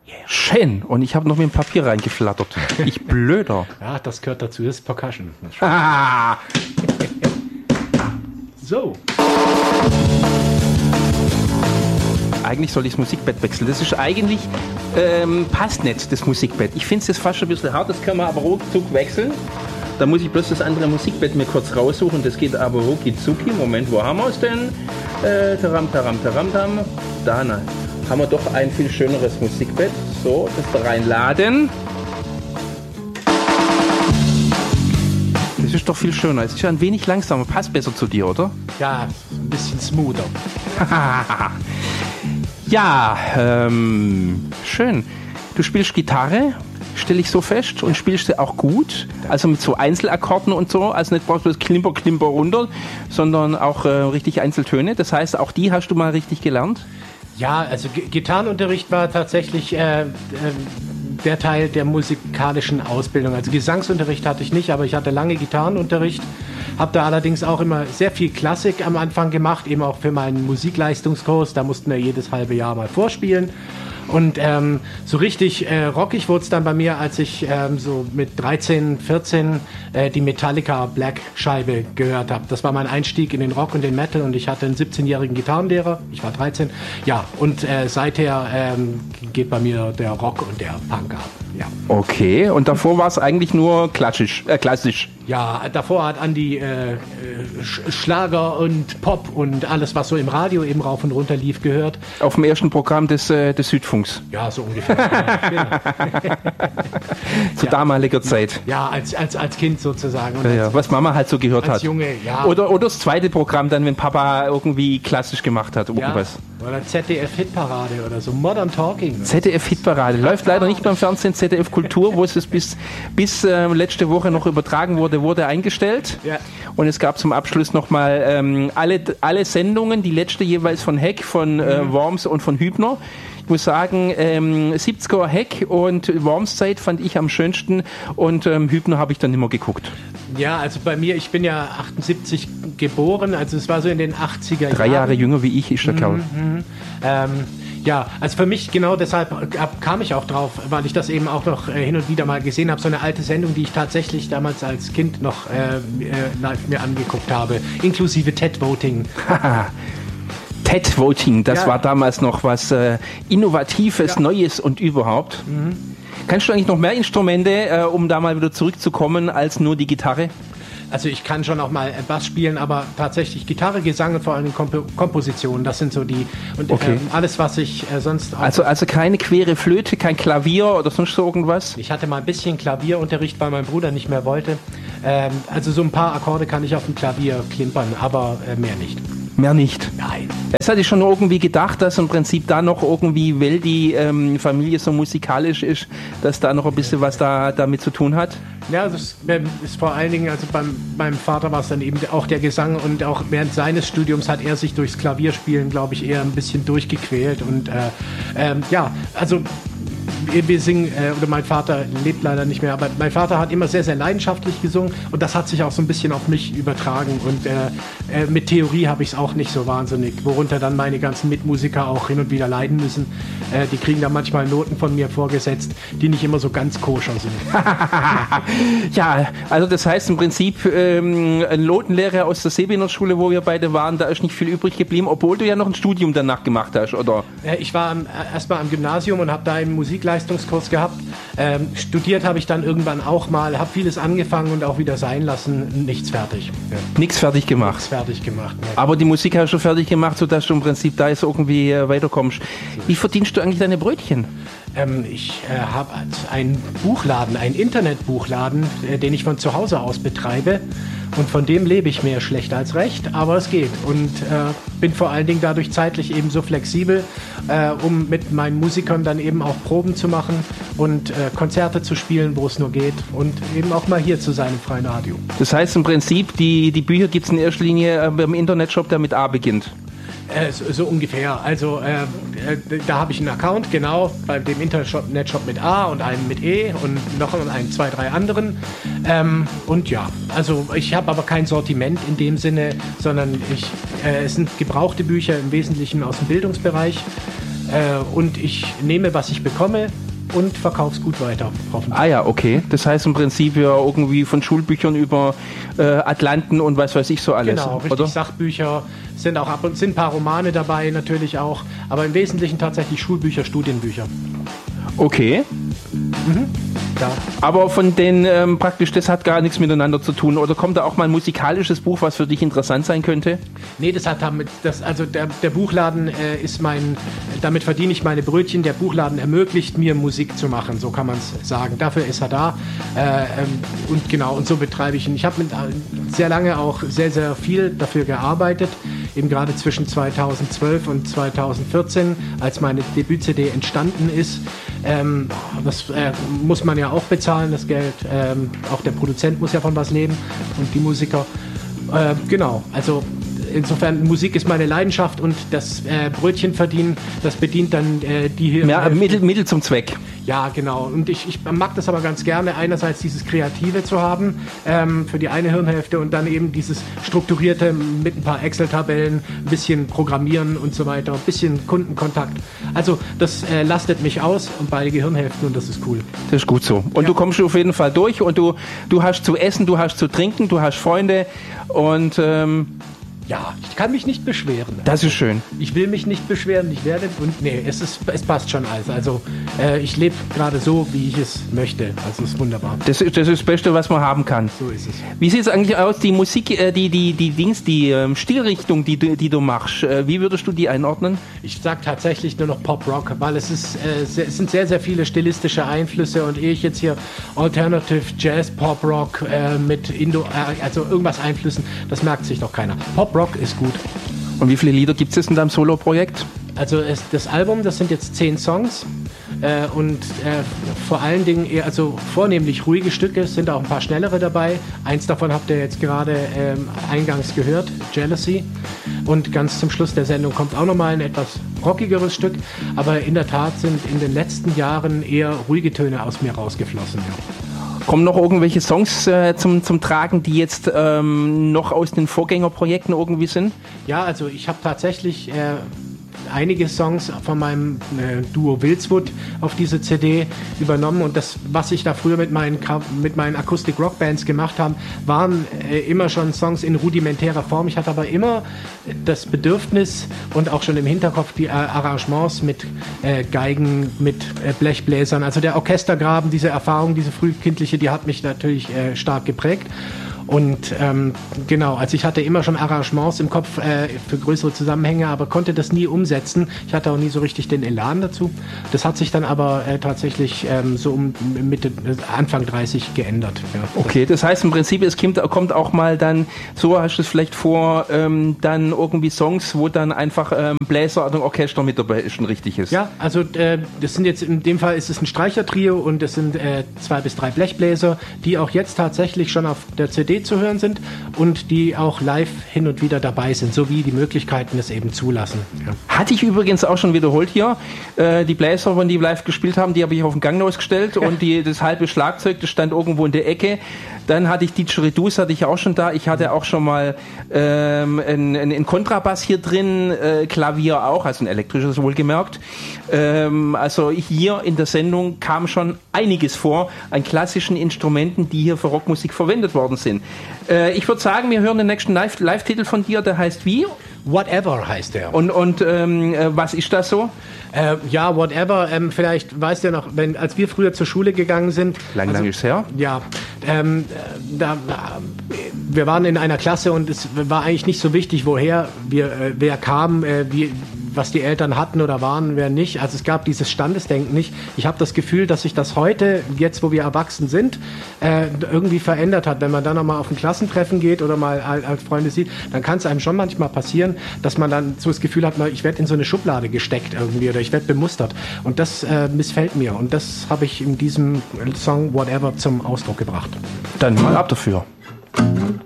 Schön. Und ich habe noch mit dem Papier reingeflattert. Ich blöder. Ja, das gehört dazu. Das ist Percussion. So. Eigentlich soll ich das Musikbett wechseln. Das ist eigentlich, passt nicht, das Musikbett. Ich finde es jetzt fast ein bisschen hart, das können wir aber ruckzuck wechseln. Da muss ich bloß das andere Musikbett mir kurz raussuchen. Das geht aber rucki zucki. Moment, wo haben wir es denn? Taram. Da, nein. Haben wir doch ein viel schöneres Musikbett. So, das da reinladen. Das ist doch viel schöner. Es ist ja ein wenig langsamer. Passt besser zu dir, oder? Ja, ein bisschen smoother. Ja, schön. Du spielst Gitarre, stelle ich so fest, und spielst du auch gut. Also mit so Einzelakkorden und so. Also nicht brauchst du das Klimper runter, sondern auch richtig Einzeltöne. Das heißt, auch die hast du mal richtig gelernt? Ja, also Gitarrenunterricht war tatsächlich der Teil der musikalischen Ausbildung. Also Gesangsunterricht hatte ich nicht, aber ich hatte lange Gitarrenunterricht. Habe da allerdings auch immer sehr viel Klassik am Anfang gemacht, eben auch für meinen Musikleistungskurs. Da mussten wir jedes halbe Jahr mal vorspielen. Und so richtig rockig wurde es dann bei mir, als ich so mit 13, 14 die Metallica Black Scheibe gehört habe. Das war mein Einstieg in den Rock und den Metal, und ich hatte einen 17-jährigen Gitarrenlehrer. Ich war 13. Ja, und seither geht bei mir der Rock und der Punk ab. Ja. Okay, und davor war es eigentlich nur klassisch. Ja, davor hat Andi Schlager und Pop und alles, was so im Radio eben rauf und runter lief, gehört. Auf dem ersten Programm des Südfunks. Ja, so ungefähr. Genau. Zu damaliger Zeit. Ja, als Kind sozusagen. Und Ja, was Mama halt so gehört als hat. Junge, ja. Oder das zweite Programm dann, wenn Papa irgendwie klassisch gemacht hat. Irgendwas. Oder ZDF-Hitparade oder so. Modern Talking. ZDF-Hitparade. Läuft leider nicht beim Fernsehen. ZDF Kultur, wo es bis letzte Woche noch übertragen wurde eingestellt. Ja. Und es gab zum Abschluss nochmal alle Sendungen, die letzte jeweils von Heck, von Worms und von Hübner. Ich muss sagen, 70er Heck und Worms-Zeit fand ich am schönsten, und Hübner habe ich dann immer geguckt. Ja, also bei mir, ich bin ja 78 geboren, also es war so in den 80er Jahren. 3 Jahre jünger wie ich ist der Kerl. Ja, also für mich genau deshalb kam ich auch drauf, weil ich das eben auch noch hin und wieder mal gesehen habe. So eine alte Sendung, die ich tatsächlich damals als Kind noch live mir angeguckt habe, inklusive TED-Voting. TED-Voting, das war damals noch was Innovatives, Neues und überhaupt. Kannst du eigentlich noch mehr Instrumente, um da mal wieder zurückzukommen, als nur die Gitarre? Also ich kann schon auch mal Bass spielen, aber tatsächlich Gitarre, Gesang und vor allem Komposition, das sind so die, und alles, was ich sonst auch... Also keine quere Flöte, kein Klavier oder sonst so irgendwas? Ich hatte mal ein bisschen Klavierunterricht, weil mein Bruder nicht mehr wollte. Also so ein paar Akkorde kann ich auf dem Klavier klimpern, aber mehr nicht. Mehr nicht? Nein. Das hatte ich schon irgendwie gedacht, dass im Prinzip da noch irgendwie, weil die Familie so musikalisch ist, dass da noch ein bisschen was damit zu tun hat. Ja, das ist vor allen Dingen, also beim Vater war es dann eben auch der Gesang, und auch während seines Studiums hat er sich durchs Klavierspielen, glaube ich, eher ein bisschen durchgequält. Und ja, also wir singen, oder mein Vater lebt leider nicht mehr, aber mein Vater hat immer sehr, sehr leidenschaftlich gesungen, und das hat sich auch so ein bisschen auf mich übertragen, und mit Theorie habe ich es auch nicht so wahnsinnig, worunter dann meine ganzen Mitmusiker auch hin und wieder leiden müssen. Die kriegen da manchmal Noten von mir vorgesetzt, die nicht immer so ganz koscher sind. Ja, also das heißt im Prinzip, ein Notenlehrer aus der Seebiner-Schule, wo wir beide waren, da ist nicht viel übrig geblieben, obwohl du ja noch ein Studium danach gemacht hast, oder? Ich war erstmal am Gymnasium und habe da einen Musikleistungskurs gehabt. Studiert habe ich dann irgendwann auch mal, habe vieles angefangen und auch wieder sein lassen, nichts fertig. Ja. Nichts fertig gemacht? Nichts fertig gemacht. Ne. Aber die Musik hast du fertig gemacht, sodass du im Prinzip da jetzt irgendwie weiterkommst. Wie verdienst du eigentlich deine Brötchen? Ich habe einen Buchladen, einen Internetbuchladen, den ich von zu Hause aus betreibe. Und von dem lebe ich mehr schlecht als recht, aber es geht. Und bin vor allen Dingen dadurch zeitlich eben so flexibel, um mit meinen Musikern dann eben auch Proben zu machen und Konzerte zu spielen, wo es nur geht. Und eben auch mal hier zu sein im freien Radio. Das heißt im Prinzip, die Bücher gibt es in erster Linie beim Internetshop, der mit A beginnt. So ungefähr. Also da habe ich einen Account, genau, bei dem Internetshop mit A und einen mit E und noch einen, 2, 3 anderen. Und ja, also ich habe aber kein Sortiment in dem Sinne, sondern es sind gebrauchte Bücher im Wesentlichen aus dem Bildungsbereich. und ich nehme, was ich bekomme und verkaufe es gut weiter, hoffentlich. Ah ja, okay. Das heißt im Prinzip ja irgendwie von Schulbüchern über Atlanten und was weiß ich so alles. Genau, richtig, oder? Sachbücher, sind auch sind ein paar Romane dabei natürlich auch, aber im Wesentlichen tatsächlich Schulbücher, Studienbücher. Okay. Ja. Aber von den praktisch, das hat gar nichts miteinander zu tun. Oder kommt da auch mal ein musikalisches Buch, was für dich interessant sein könnte? Nee, das hat damit, also der Buchladen ist damit verdiene ich meine Brötchen. Der Buchladen ermöglicht mir Musik zu machen, so kann man es sagen. Dafür ist er da. Und genau, und so betreibe ich ihn. Ich habe sehr lange auch sehr, sehr viel dafür gearbeitet. Eben gerade zwischen 2012 und 2014, als meine Debüt-CD entstanden ist. Das muss man ja auch bezahlen, das Geld. Auch der Produzent muss ja von was leben und die Musiker. Genau, also insofern Musik ist meine Leidenschaft und das Brötchen verdienen, das bedient dann die hier. Ja, Mittel zum Zweck. Ja, genau. Und ich mag das aber ganz gerne, einerseits dieses Kreative zu haben für die eine Hirnhälfte und dann eben dieses Strukturierte mit ein paar Excel-Tabellen, ein bisschen Programmieren und so weiter, ein bisschen Kundenkontakt. Also das lastet mich aus und beide Gehirnhälften und das ist cool. Das ist gut so. Und ja. Du kommst auf jeden Fall durch und du hast zu essen, du hast zu trinken, du hast Freunde und ja, ich kann mich nicht beschweren. Das ist schön. Ich will mich nicht beschweren, es passt schon alles. Also ich lebe gerade so, wie ich es möchte. Also es ist wunderbar. Das ist das Beste, was man haben kann. So ist es. Wie sieht es eigentlich aus, die Musik, die Stilrichtung, die du machst, wie würdest du die einordnen? Ich sage tatsächlich nur noch Pop-Rock, weil es sind sehr, sehr viele stilistische Einflüsse und ehe ich jetzt hier Alternative Jazz, Pop-Rock mit also irgendwas Einflüssen, das merkt sich doch keiner. Pop-Rock ist gut. Und wie viele Lieder gibt es in deinem Solo-Projekt? Also das Album, das sind jetzt 10 Songs und vor allen Dingen vornehmlich ruhige Stücke, es sind auch ein paar schnellere dabei. Eins davon habt ihr jetzt gerade eingangs gehört, Jealousy. Und ganz zum Schluss der Sendung kommt auch nochmal ein etwas rockigeres Stück. Aber in der Tat sind in den letzten Jahren eher ruhige Töne aus mir rausgeflossen. Ja. Kommen noch irgendwelche Songs zum Tragen, die jetzt noch aus den Vorgängerprojekten irgendwie sind? Ja, also ich habe tatsächlich einige Songs von meinem Duo Wilswood auf diese CD übernommen und das, was ich da früher mit meinen Akustik-Rock-Bands gemacht habe, waren immer schon Songs in rudimentärer Form. Ich hatte aber immer das Bedürfnis und auch schon im Hinterkopf die Arrangements mit Geigen, mit Blechbläsern. Also der Orchestergraben, diese Erfahrung, diese frühkindliche, die hat mich natürlich stark geprägt. Und genau, also ich hatte immer schon Arrangements im Kopf für größere Zusammenhänge, aber konnte das nie umsetzen. Ich hatte auch nie so richtig den Elan dazu. Das hat sich dann aber tatsächlich so um Anfang 30 geändert. Ja. Okay, das heißt im Prinzip, es kommt auch mal dann, so hast du es vielleicht vor, dann irgendwie Songs, wo dann einfach Bläser oder Orchester mit dabei ist, schon richtig ist. Ja, also das sind jetzt, in dem Fall ist es ein Streichertrio und es sind 2 bis 3 Blechbläser, die auch jetzt tatsächlich schon auf der CD zu hören sind und die auch live hin und wieder dabei sind, sowie die Möglichkeiten es eben zulassen. Ja. Hatte ich übrigens auch schon wiederholt hier. Die Bläser, wenn die live gespielt haben, die habe ich auf den Gang ausgestellt und das halbe Schlagzeug, das stand irgendwo in der Ecke. Dann hatte ich Didgeridoo, hatte ich auch schon da. Ich hatte auch schon mal einen Kontrabass hier drin, Klavier auch, also ein elektrisches wohlgemerkt. Also hier in der Sendung kam schon einiges vor an klassischen Instrumenten, die hier für Rockmusik verwendet worden sind. Ich würde sagen, wir hören den nächsten Live-Titel von dir, der heißt wie? Whatever heißt der. Und was ist das so? Ja, Whatever. Vielleicht weißt du noch, als wir früher zur Schule gegangen sind. Lang ist her? Ja. Wir waren in einer Klasse und es war eigentlich nicht so wichtig, wer kam, was die Eltern hatten oder waren, wer nicht. Also es gab dieses Standesdenken nicht. Ich habe das Gefühl, dass sich das heute, jetzt wo wir erwachsen sind, irgendwie verändert hat. Wenn man dann nochmal auf ein Klassentreffen geht oder mal als Freunde sieht, dann kann es einem schon manchmal passieren, dass man dann so das Gefühl hat, ich werde in so eine Schublade gesteckt irgendwie oder ich werde bemustert. Und das missfällt mir. Und das habe ich in diesem Song Whatever zum Ausdruck gebracht. Dann mal ab dafür.